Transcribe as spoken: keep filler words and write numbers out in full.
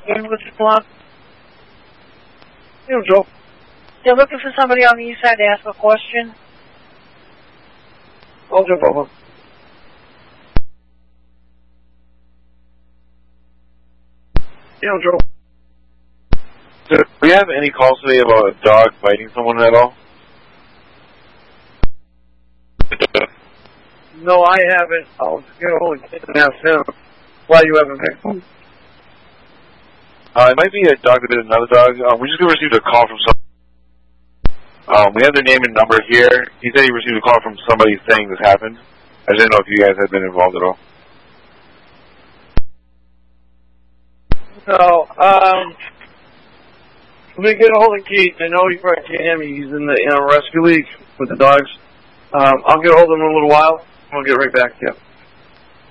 And what's the want? You know, Joe. You're looking for somebody on the east side to ask a question? I'll jump over. You know, Joe. Do we have any calls today about a dog biting someone at all? No, I haven't. I'll get a hold of Kid and ask him why you haven't picked one. Uh, it might be a dog that did another dog. Um, we just received a call from some. Um, we have their name and number here. He said he received a call from somebody saying this happened. I just didn't know if you guys had been involved at all. No, um, let me get a hold of Keith. I know you probably can't hear me. He's in the in a rescue league with the dogs. Um, I'll get a hold of him in a little while. I'll get right back to you.